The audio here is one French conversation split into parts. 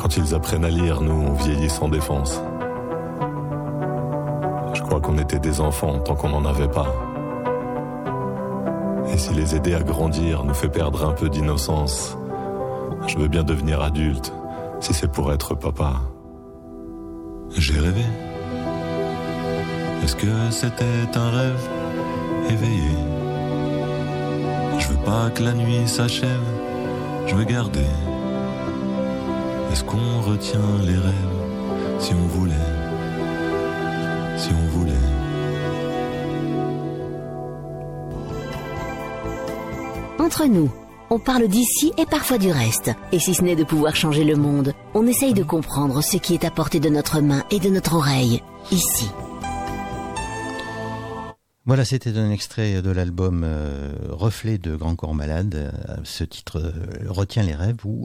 Quand ils apprennent à lire, nous, on vieillit sans défense. Je crois qu'on était des enfants tant qu'on n'en avait pas. Et si les aider à grandir nous fait perdre un peu d'innocence, je veux bien devenir adulte, si c'est pour être papa. J'ai rêvé. Est-ce que c'était un rêve éveillé? Je veux pas que la nuit s'achève, je veux garder. Est-ce qu'on retient les rêves si on voulait? Si on voulait. Entre nous, on parle d'ici et parfois du reste. Et si ce n'est de pouvoir changer le monde, on essaye de comprendre ce qui est à portée de notre main et de notre oreille, ici. Voilà, c'était un extrait de l'album Reflet de Grand Corps Malade. Ce titre retient les rêves où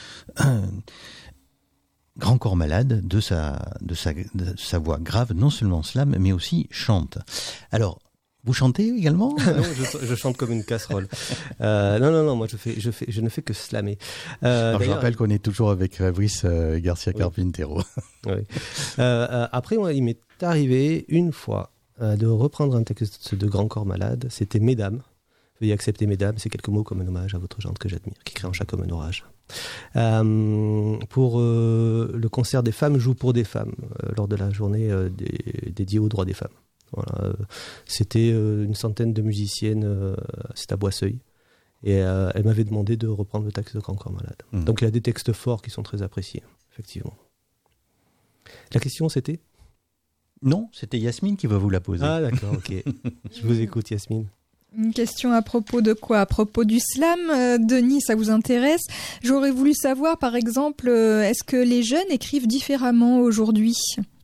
Grand Corps Malade, de sa voix grave, non seulement slame, mais aussi chante. Alors, vous chantez également? Non, je chante comme une casserole. Non, moi je ne fais que slammer. Alors, je rappelle qu'on est toujours avec Fabrice Garcia Carpintero. Oui. Après, il m'est arrivé une fois de reprendre un texte de Grand Corps Malade. C'était Mesdames. Veuillez accepter Mesdames, c'est quelques mots comme un hommage à votre gendre que j'admire, qui crée en chaque homme un orage. Pour le concert des femmes joue pour des femmes, lors de la journée dédiée aux droits des femmes. Voilà, c'était une centaine de musiciennes, c'est à Boisseuil, et elle m'avait demandé de reprendre le texte de Grand Corps Malade. Donc il y a des textes forts qui sont très appréciés, effectivement. La question c'était ? Non, c'était Yasmine qui va vous la poser. Ah d'accord, ok. Je vous écoute, Yasmine. Une question à propos de quoi? À propos du slam, Denis, ça vous intéresse? J'aurais voulu savoir, par exemple, est-ce que les jeunes écrivent différemment aujourd'hui?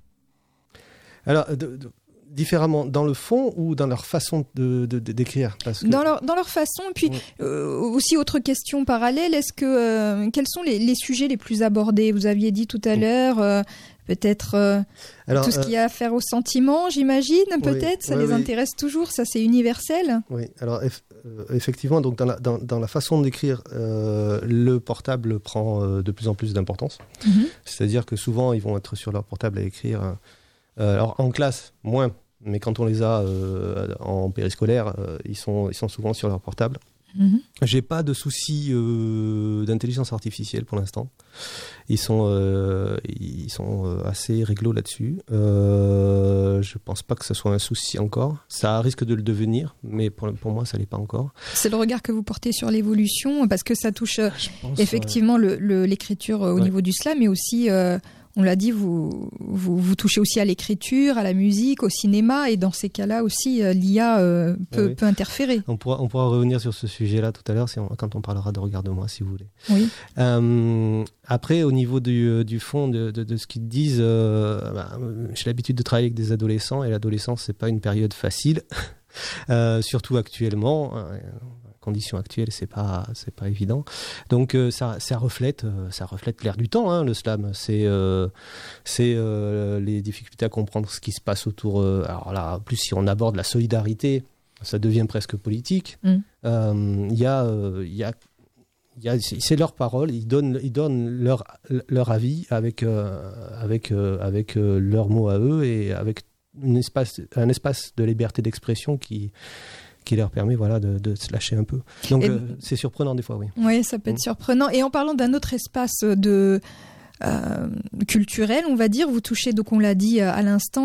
Alors, différemment dans le fond ou dans leur façon d'écrire? Parce que... dans leur façon. Puis aussi, autre question parallèle, est-ce que quels sont les sujets les plus abordés? Vous aviez dit tout à l'heure... peut-être tout ce qui a à faire au sentiment, j'imagine, peut-être, ça les intéresse toujours, ça c'est universel. Oui, alors effectivement, donc dans la façon d'écrire, le portable prend de plus en plus d'importance. C'est-à-dire que souvent, ils vont être sur leur portable à écrire. Alors en classe, moins, mais quand on les a en périscolaire, ils sont souvent sur leur portable. J'ai pas de soucis d'intelligence artificielle pour l'instant. Ils sont assez réglo là-dessus. Je pense pas que ce soit un souci encore. Ça risque de le devenir, mais pour moi, ça l'est pas encore. C'est le regard que vous portez sur l'évolution, parce que ça touche effectivement l'écriture au niveau du slam, mais aussi... on l'a dit, vous touchez aussi à l'écriture, à la musique, au cinéma, et dans ces cas-là aussi, l'IA peut interférer. On pourra revenir sur ce sujet-là tout à l'heure quand on parlera de Regarde-moi, si vous voulez. Oui. Après, au niveau du fond de ce qu'ils disent, j'ai l'habitude de travailler avec des adolescents, et l'adolescence, c'est pas une période facile, surtout actuellement. Conditions actuelles, c'est pas évident. Donc ça reflète l'air du temps, hein, le slam. C'est les difficultés à comprendre ce qui se passe autour. Alors là, en plus, si on aborde la solidarité, ça devient presque politique. C'est leur parole. Ils donnent leur avis avec leurs mots à eux, et avec un espace de liberté d'expression qui leur permet de se lâcher un peu. Donc c'est surprenant des fois, oui. Oui, ça peut être surprenant. Et en parlant d'un autre espace culturel, on va dire, vous touchez, donc on l'a dit à l'instant,